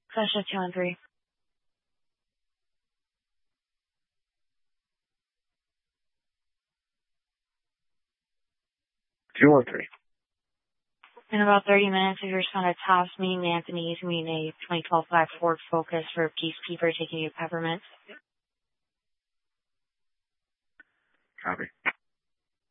Session 2 and 3. 2 or 3. In about 30 minutes, if you respond to Tops meeting Anthony, he's meeting a 2012 Black Ford Focus for Peacekeeper taking you to Peppermint. Copy.